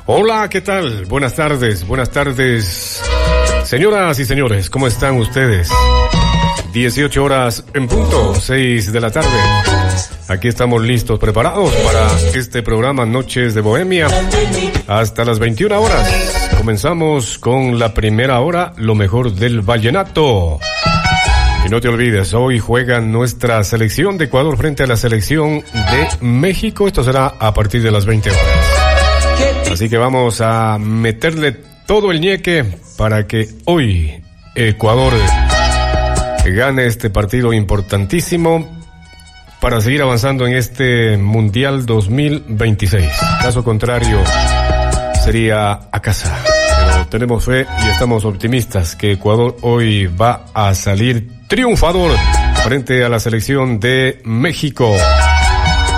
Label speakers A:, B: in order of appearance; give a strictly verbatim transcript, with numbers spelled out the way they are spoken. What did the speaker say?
A: Hola, ¿qué tal? Buenas tardes, buenas tardes. Señoras y señores, ¿cómo están ustedes? dieciocho horas en punto, seis de la tarde. Aquí estamos listos, preparados para este programa Noches de Bohemia. Hasta las veintiuna horas. Comenzamos con la primera hora, lo mejor del vallenato. Y no te olvides, hoy juega nuestra selección de Ecuador frente a la selección de México. Esto será a partir de las veinte horas. Así que vamos a meterle todo el ñeque para que hoy Ecuador gane este partido importantísimo para seguir avanzando en este Mundial dos mil veintiséis. Caso contrario, sería a casa. Pero tenemos fe y estamos optimistas que Ecuador hoy va a salir triunfador frente a la selección de México.